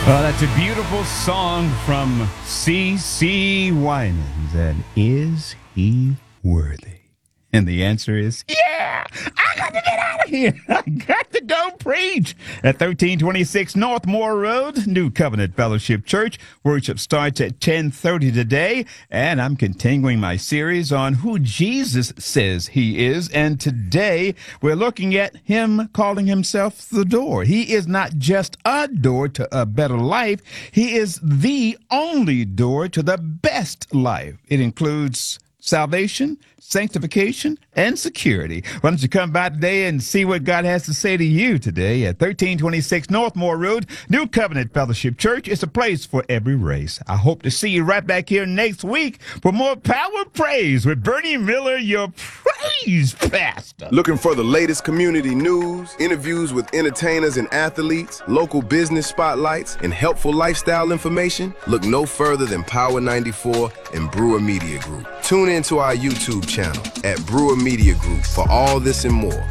Oh, that's a beautiful song from C.C. Winans. And is he worthy? And the answer is, yeah, I got to get out of here. I got to go preach at 1326 Northmore Road, New Covenant Fellowship Church. Worship starts at 10:30 today, and I'm continuing my series on who Jesus says he is. And today we're looking at him calling himself the door. He is not just a door to a better life. He is the only door to the best life. It includes salvation, sanctification, and security. Why don't you come by today and see what God has to say to you today at 1326 Northmore Road, New Covenant Fellowship Church. It's a place for every race. I hope to see you right back here next week for more Power Praise with Bernie Miller, your praise pastor. Looking for the latest community news, interviews with entertainers and athletes, local business spotlights, and helpful lifestyle information? Look no further than Power 94 and Brewer Media Group. Tune in to our YouTube channel at Brewer Media Group for all this and more.